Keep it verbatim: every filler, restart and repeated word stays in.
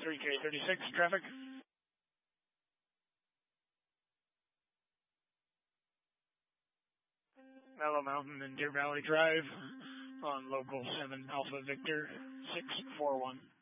three K thirty-six, traffic. Mallow Mountain and Deer Valley Drive on local seven Alpha Victor six four one.